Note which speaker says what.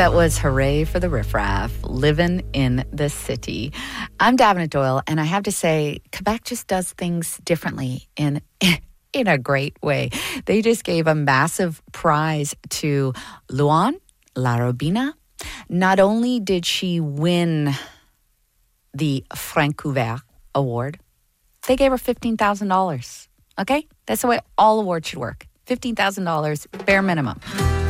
Speaker 1: That was Hooray for the Riffraff, living in the city. I'm Davenant Doyle, and I have to say, Quebec just does things differently in a great way. They just gave a massive prize to Luan Larobina. Not only did she win the Frank Couvert Award, they gave her $15,000. Okay? That's the way all awards should work. $15,000, bare minimum.